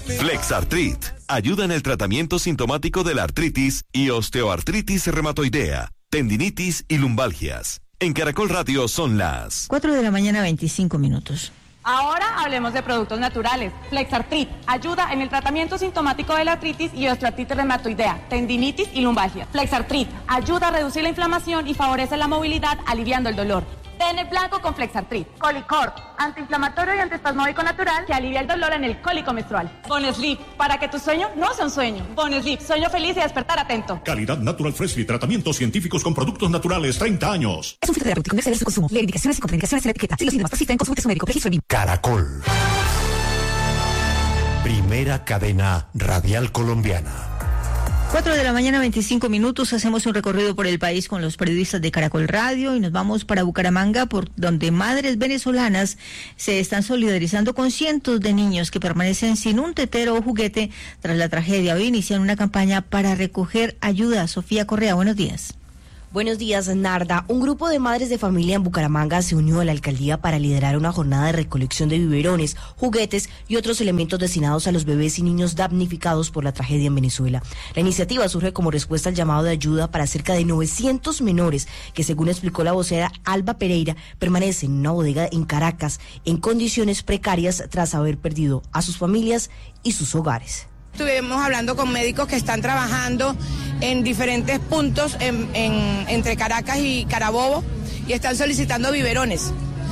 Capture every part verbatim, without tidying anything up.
Flexartrit ayuda en el tratamiento sintomático de la artritis y osteoartritis reumatoidea, tendinitis y lumbalgias. En Caracol Radio son las cuatro de la mañana, veinticinco minutos. Ahora hablemos de productos naturales. Flexartrit ayuda en el tratamiento sintomático de la artritis y osteoartritis reumatoidea, tendinitis y lumbalgia. Flexartrit ayuda a reducir la inflamación y favorece la movilidad, aliviando el dolor. Té en el blanco con Flexartrit. Colicort, antiinflamatorio y antiespasmódico natural que alivia el dolor en el cólico menstrual. Bonesleep, para que tu sueño no sea un sueño. Bonesleep, sueño feliz y despertar atento. Calidad Natural Freshly, tratamientos científicos con productos naturales, treinta años. Es un filtro terapéutico, no excede su consumo. Lee indicaciones y contraindicaciones en la etiqueta. Si los síntomas persisten, consulte a su médico. Registro B I M. Caracol. Primera cadena radial colombiana. cuatro de la mañana, veinticinco minutos, hacemos un recorrido por el país con los periodistas de Caracol Radio y nos vamos para Bucaramanga, por donde madres venezolanas se están solidarizando con cientos de niños que permanecen sin un tetero o juguete tras la tragedia. Hoy inician una campaña para recoger ayuda. Sofía Correa, buenos días. Buenos días, Narda. Un grupo de madres de familia en Bucaramanga se unió a la alcaldía para liderar una jornada de recolección de biberones, juguetes y otros elementos destinados a los bebés y niños damnificados por la tragedia en Venezuela. La iniciativa surge como respuesta al llamado de ayuda para cerca de novecientos menores que, según explicó la vocera Alba Pereira, permanecen en una bodega en Caracas en condiciones precarias tras haber perdido a sus familias y sus hogares. Estuvimos hablando con médicos que están trabajando en diferentes puntos en, en, entre Caracas y Carabobo y están solicitando biberones,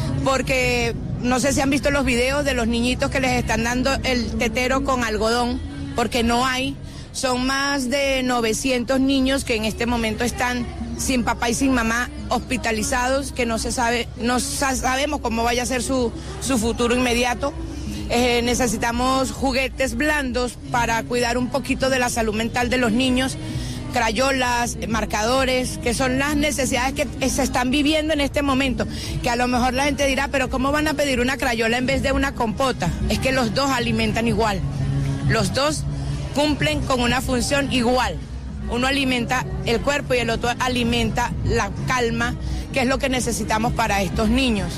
porque no sé si han visto los videos de los niñitos que les están dando el tetero con algodón, porque no hay. Son más de novecientos niños que en este momento están sin papá y sin mamá, hospitalizados, que no se sabe, no sabemos cómo vaya a ser su, su futuro inmediato. Eh, necesitamos juguetes blandos para cuidar un poquito de la salud mental de los niños, crayolas, marcadores, que son las necesidades que se están viviendo en este momento, que a lo mejor la gente dirá, pero ¿cómo van a pedir una crayola en vez de una compota? Es que los dos alimentan igual, los dos cumplen con una función igual. Uno alimenta el cuerpo y el otro alimenta la calma, que es lo que necesitamos para estos niños.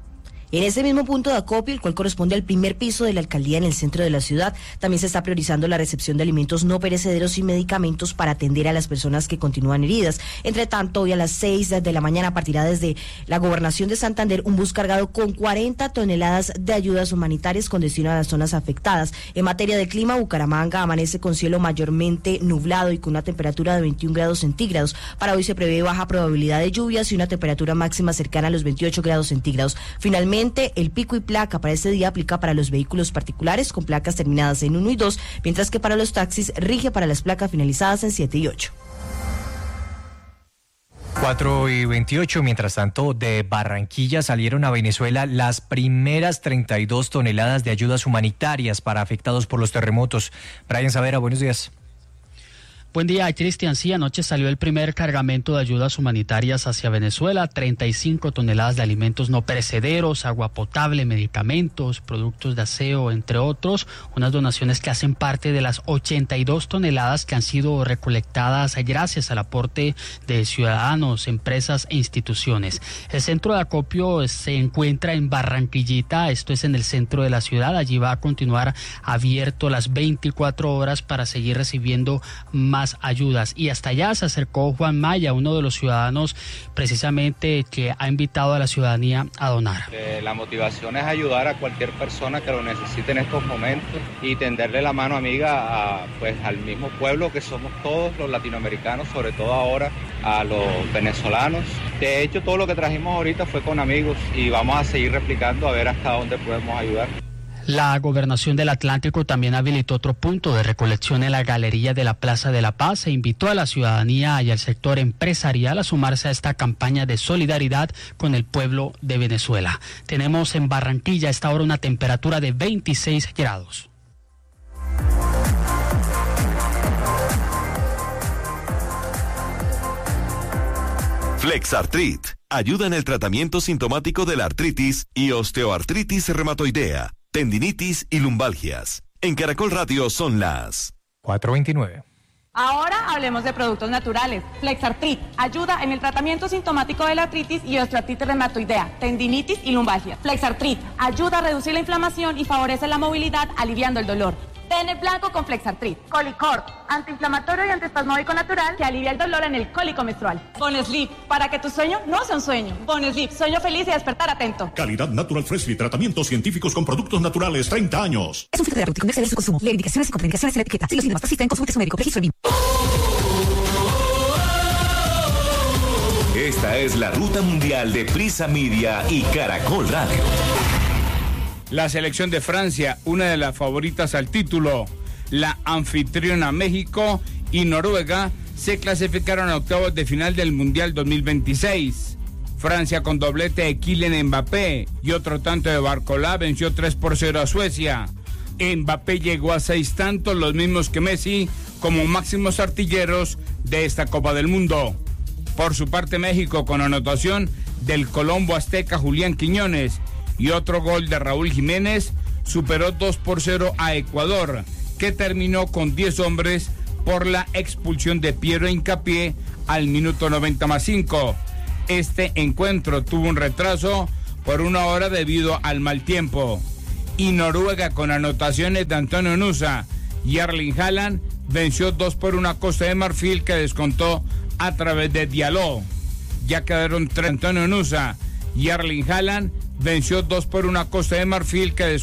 En ese mismo punto de acopio, el cual corresponde al primer piso de la alcaldía en el centro de la ciudad, también se está priorizando la recepción de alimentos no perecederos y medicamentos para atender a las personas que continúan heridas. Entre tanto, hoy a las seis de la mañana partirá desde la Gobernación de Santander un bus cargado con cuarenta toneladas de ayudas humanitarias con destino a las zonas afectadas. En materia de clima, Bucaramanga amanece con cielo mayormente nublado y con una temperatura de veintiún grados centígrados. Para hoy se prevé baja probabilidad de lluvias y una temperatura máxima cercana a los veintiocho grados centígrados. Finalmente, el pico y placa para este día aplica para los vehículos particulares con placas terminadas en uno y dos, mientras que para los taxis rige para las placas finalizadas en siete y ocho. cuatro y veintiocho, mientras tanto, de Barranquilla salieron a Venezuela las primeras treinta y dos toneladas de ayudas humanitarias para afectados por los terremotos. Brian Savera, buenos días. Buen día, Cristian. Sí, anoche salió el primer cargamento de ayudas humanitarias hacia Venezuela, treinta y cinco toneladas de alimentos no perecederos, agua potable, medicamentos, productos de aseo, entre otros, unas donaciones que hacen parte de las ochenta y dos toneladas que han sido recolectadas gracias al aporte de ciudadanos, empresas e instituciones. El centro de acopio se encuentra en Barranquillita, esto es en el centro de la ciudad. Allí va a continuar abierto las veinticuatro horas para seguir recibiendo más ayudas, y hasta allá se acercó Juan Maya, uno de los ciudadanos precisamente que ha invitado a la ciudadanía a donar. Eh, la motivación es ayudar a cualquier persona que lo necesite en estos momentos y tenderle la mano amiga a, pues, al mismo pueblo que somos todos los latinoamericanos, sobre todo ahora a los venezolanos. De hecho, todo lo que trajimos ahorita fue con amigos y vamos a seguir replicando a ver hasta dónde podemos ayudar. La Gobernación del Atlántico también habilitó otro punto de recolección en la galería de la Plaza de la Paz e invitó a la ciudadanía y al sector empresarial a sumarse a esta campaña de solidaridad con el pueblo de Venezuela. Tenemos en Barranquilla a esta hora una temperatura de veintiséis grados. Flexartrit ayuda en el tratamiento sintomático de la artritis y osteoartritis reumatoidea, tendinitis y lumbalgias. En Caracol Radio son las cuatro veintinueve. Ahora hablemos de productos naturales. Flexartrit ayuda en el tratamiento sintomático de la artritis y osteoartritis reumatoidea, tendinitis y lumbalgia. Flexartrit ayuda a reducir la inflamación y favorece la movilidad, aliviando el dolor. Tene blanco con Flexartrit. Colicort, antiinflamatorio y antiespasmódico natural que alivia el dolor en el cólico menstrual. Bonesleep, para que tu sueño no sea un sueño. Bonesleep, sueño feliz y despertar atento. Calidad Natural Freshly, tratamientos científicos con productos naturales, treinta años. Es un filtro terapéutico, no exceder su consumo. Leer indicaciones y contraindicaciones en la etiqueta. Si los síntomas persisten, consulte a su médico. Registro B I M. Esta es la ruta mundial de Prisa Media y Caracol Radio. La selección de Francia, una de las favoritas al título, la anfitriona México y Noruega se clasificaron a octavos de final del Mundial dos mil veintiséis. Francia con doblete de Kylian Mbappé y otro tanto de Barcola venció tres por cero a Suecia. Mbappé llegó a seis tantos, los mismos que Messi, como máximos artilleros de esta Copa del Mundo. Por su parte, México, con anotación del Colombo Azteca Julián Quiñones y otro gol de Raúl Jiménez, superó dos por cero a Ecuador, que terminó con diez hombres por la expulsión de Piero Hincapié al minuto noventa más cinco. Este encuentro tuvo un retraso por una hora debido al mal tiempo. Y Noruega, con anotaciones de Antonio Nusa y Erling Haaland, venció dos por uno a Costa de Marfil, que descontó a través de Diallo. Ya quedaron tres. Antonio Nusa y Erling Haaland venció dos por uno a Costa de Marfil, que descontó